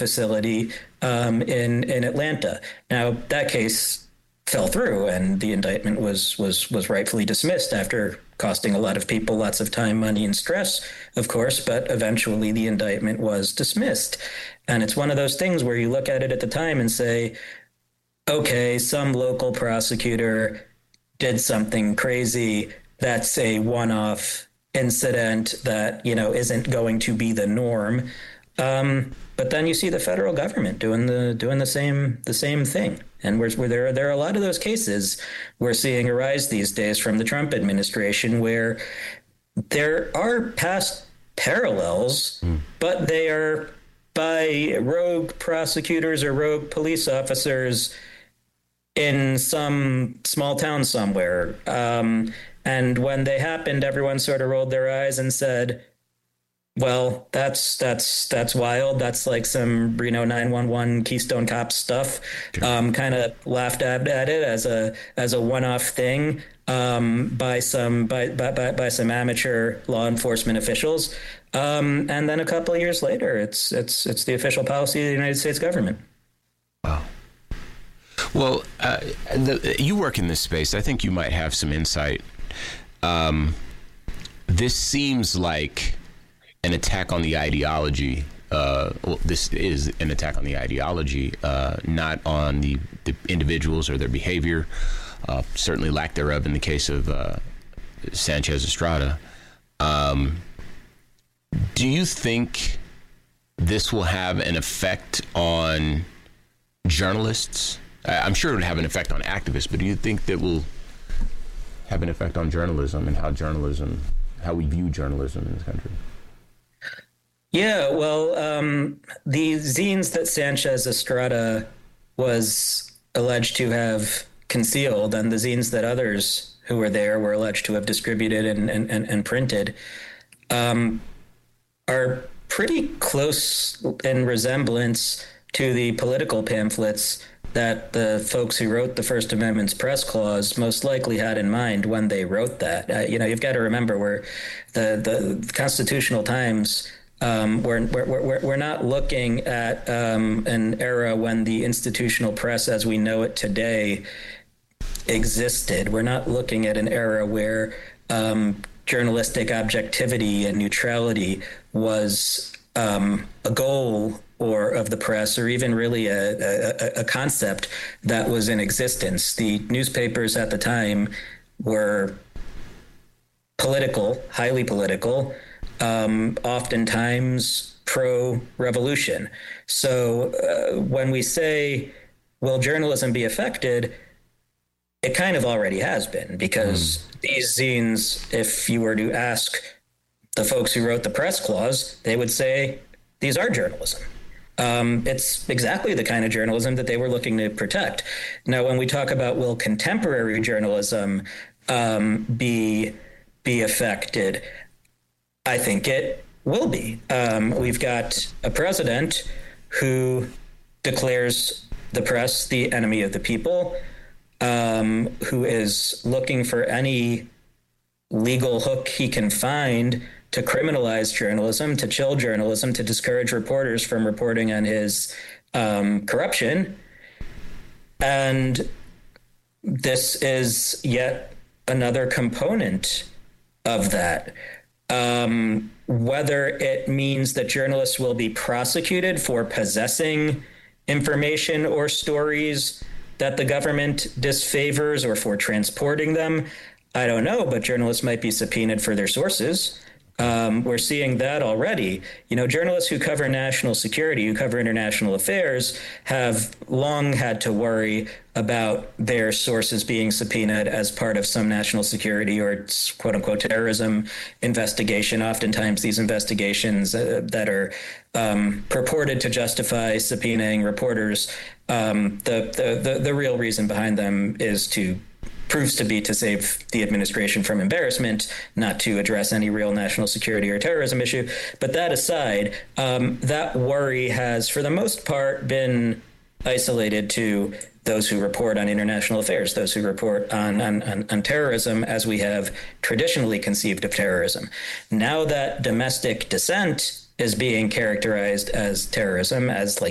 facility in Atlanta. Now, that case fell through, and the indictment was rightfully dismissed after costing a lot of people lots of time, money, and stress, of course. But eventually, the indictment was dismissed, and it's one of those things where you look at it at the time and say, okay, some local prosecutor did something crazy. That's a one-off incident that, isn't going to be the norm. But then you see the federal government doing the same thing. And where there are a lot of those cases we're seeing arise these days from the Trump administration where there are past parallels, but they are by rogue prosecutors or rogue police officers in some small town somewhere. And when they happened, everyone sort of rolled their eyes and said, well, that's wild. That's like some Reno 911 Keystone Cops stuff. Kind of laughed at it as a one-off thing by some amateur law enforcement officials. And then a couple of years later, it's the official policy of the United States government. Wow. Well, you work in this space. I think you might have some insight. This seems like an attack on the ideology. This is an attack on the ideology, not on the individuals or their behavior, certainly lack thereof in the case of Sanchez Estrada. Do you think this will have an effect on journalists? I'm sure it would have an effect on activists, but do you think that will have an effect on journalism and how we view journalism in this country? Yeah, well, the zines that Sanchez Estrada was alleged to have concealed and the zines that others who were there were alleged to have distributed and printed are pretty close in resemblance to the political pamphlets that the folks who wrote the First Amendment's press clause most likely had in mind when they wrote that. You've got to remember where the Constitutional Times, we're not looking at an era when the institutional press as we know it today existed. We're not looking at an era where journalistic objectivity and neutrality was a goal or of the press, or even really a concept that was in existence. The newspapers at the time were political, highly political, oftentimes pro-revolution. So when we say, will journalism be affected, it kind of already has been, because these zines, if you were to ask the folks who wrote the press clause, they would say these are journalism. It's exactly the kind of journalism that they were looking to protect. Now, when we talk about will contemporary journalism be affected, I think it will be. We've got a president who declares the press the enemy of the people, who is looking for any legal hook he can find to criminalize journalism, to chill journalism, to discourage reporters from reporting on his corruption. And this is yet another component of that. Whether it means that journalists will be prosecuted for possessing information or stories that the government disfavors, or for transporting them, I don't know, but journalists might be subpoenaed for their sources. We're seeing that already. Journalists who cover national security, who cover international affairs, have long had to worry about their sources being subpoenaed as part of some national security or quote unquote terrorism investigation. Oftentimes these investigations that are purported to justify subpoenaing reporters, the real reason behind them proves to be to save the administration from embarrassment, not to address any real national security or terrorism issue. But that aside, that worry has, for the most part, been isolated to those who report on international affairs, those who report on terrorism as we have traditionally conceived of terrorism. Now that domestic dissent is being characterized as terrorism, as like